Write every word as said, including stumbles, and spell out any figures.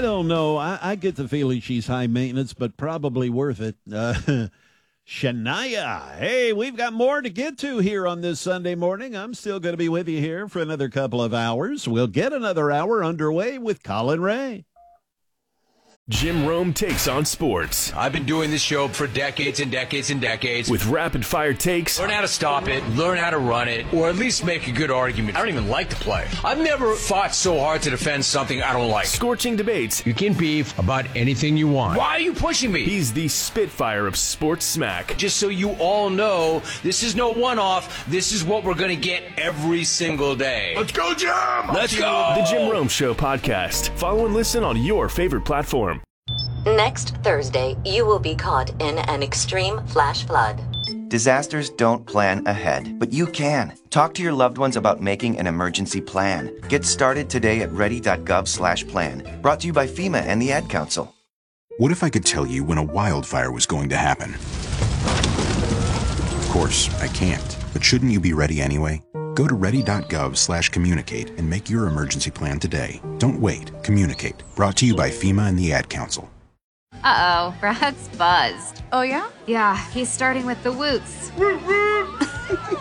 I don't know. I, I get the feeling she's high maintenance, but probably worth it. Uh, Shania, hey, we've got more to get to here on this Sunday morning. I'm still going to be with you here for another couple of hours. We'll get another hour underway with Colin Ray. Jim Rome takes on sports. I've been doing this show for decades and decades and decades. With rapid-fire takes. Learn how to stop it, learn how to run it, or at least make a good argument. I don't even like to play. I've never fought so hard to defend something I don't like. Scorching debates. You can beef about anything you want. Why are you pushing me? He's the Spitfire of sports smack. Just so you all know, this is no one-off. This is what we're going to get every single day. Let's go, Jim! Let's go! The Jim Rome Show podcast. Follow and listen on your favorite platform. Next Thursday, you will be caught in an extreme flash flood. Disasters don't plan ahead, but you can. Talk to your loved ones about making an emergency plan. Get started today at ready.gov slash plan. Brought to you by FEMA and the Ad Council. What if I could tell you when a wildfire was going to happen? Of course, I can't. But shouldn't you be ready anyway? Go to ready.gov slash communicate and make your emergency plan today. Don't wait. Communicate. Brought to you by FEMA and the Ad Council. Uh-oh, Brad's buzzed. Oh, yeah? Yeah, he's starting with the woots.